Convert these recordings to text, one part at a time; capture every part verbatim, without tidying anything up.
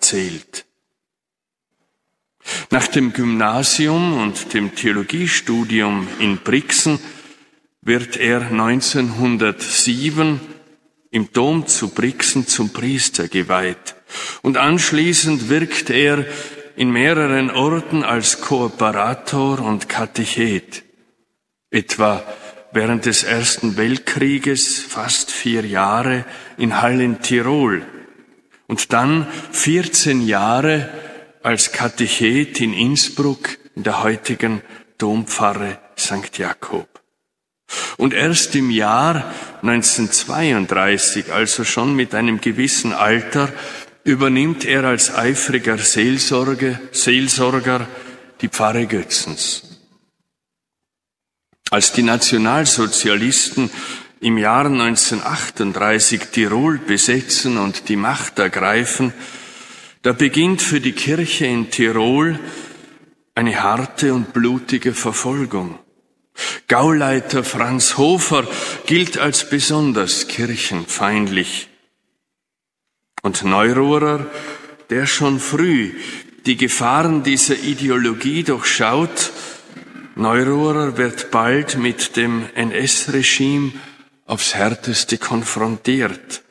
erzählt. Nach dem Gymnasium und dem Theologiestudium in Brixen wird er neunzehnhundertsieben im Dom zu Brixen zum Priester geweiht. Und anschließend wirkt er in mehreren Orten als Kooperator und Katechet. Etwa während des Ersten Weltkrieges fast vier Jahre in Hall in Tirol und dann vierzehn Jahre als Katechet in Innsbruck in der heutigen Dompfarre Sankt Jakob. Und erst im Jahr neunzehnhundertzweiunddreißig, also schon mit einem gewissen Alter, übernimmt er als eifriger Seelsorge, Seelsorger die Pfarre Götzens. Als die Nationalsozialisten im Jahr neunzehnhundertachtunddreißig Tirol besetzen und die Macht ergreifen, da beginnt für die Kirche in Tirol eine harte und blutige Verfolgung. Gauleiter Franz Hofer gilt als besonders kirchenfeindlich. Und Neururer, der schon früh die Gefahren dieser Ideologie durchschaut, Neururer wird bald mit dem N S-Regime aufs Härteste konfrontiert.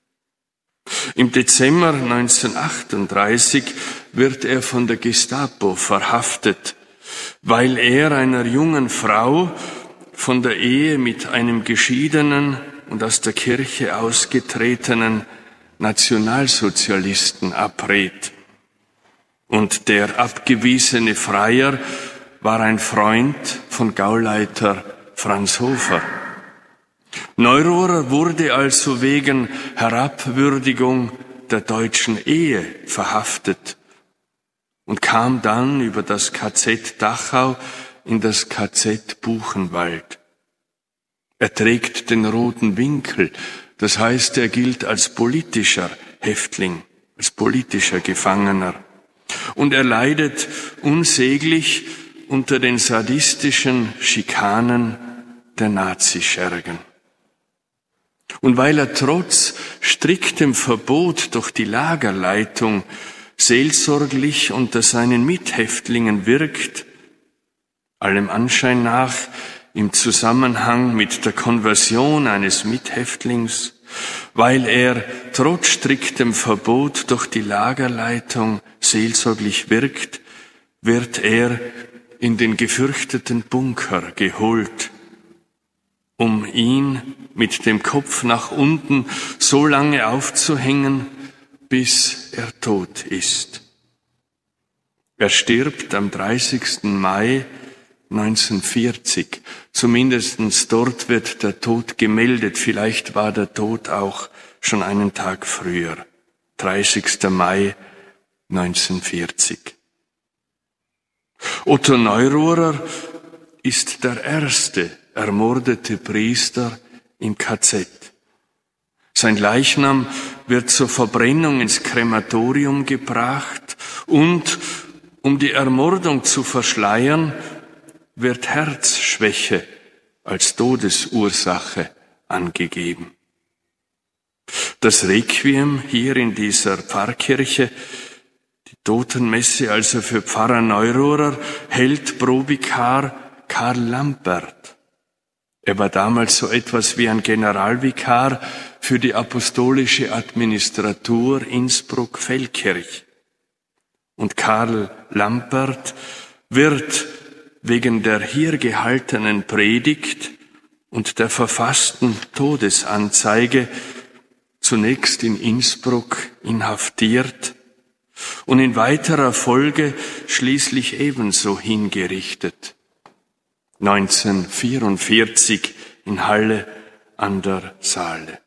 Im Dezember neunzehnhundertachtunddreißig wird er von der Gestapo verhaftet, weil er einer jungen Frau von der Ehe mit einem geschiedenen und aus der Kirche ausgetretenen Nationalsozialisten abrät. Und der abgewiesene Freier war ein Freund von Gauleiter Franz Hofer. Neururer wurde also wegen Herabwürdigung der deutschen Ehe verhaftet und kam dann über das K Z Dachau in das K Z Buchenwald. Er trägt den roten Winkel, das heißt, er gilt als politischer Häftling, als politischer Gefangener. Und er leidet unsäglich unter den sadistischen Schikanen der Nazischergen. Und weil er trotz striktem Verbot durch die Lagerleitung seelsorglich unter seinen Mithäftlingen wirkt, allem Anschein nach im Zusammenhang mit der Konversion eines Mithäftlings, weil er trotz striktem Verbot durch die Lagerleitung seelsorglich wirkt, wird er in den gefürchteten Bunker geholt, um ihn mit dem Kopf nach unten so lange aufzuhängen, bis er tot ist. Er stirbt am dreißigsten Mai neunzehnhundertvierzig. Zumindestens dort wird der Tod gemeldet. Vielleicht war der Tod auch schon einen Tag früher. dreißigsten Mai neunzehnhundertvierzig. Otto Neururer ist der erste ermordete Priester im K Z. Sein Leichnam wird zur Verbrennung ins Krematorium gebracht und, um die Ermordung zu verschleiern, wird Herzschwäche als Todesursache angegeben. Das Requiem hier in dieser Pfarrkirche, die Totenmesse also für Pfarrer Neururer, hält Provikar Karl Lampert. Er war damals so etwas wie ein Generalvikar für die apostolische Administratur Innsbruck-Feldkirch. Und Karl Lampert wird wegen der hier gehaltenen Predigt und der verfassten Todesanzeige zunächst in Innsbruck inhaftiert und in weiterer Folge schließlich ebenso hingerichtet. neunzehnhundertvierundvierzig in Halle an der Saale.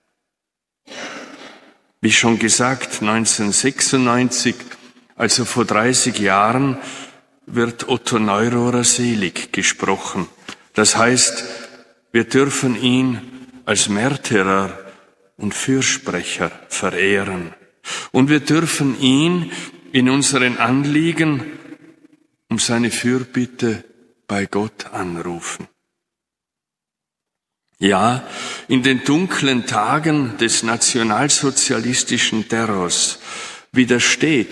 Wie schon gesagt, neunzehnhundertsechsundneunzig, also vor dreißig Jahren, wird Otto Neururer selig gesprochen. Das heißt, wir dürfen ihn als Märtyrer und Fürsprecher verehren. Und wir dürfen ihn in unseren Anliegen um seine Fürbitte bei Gott anrufen. Ja, in den dunklen Tagen des nationalsozialistischen Terrors widersteht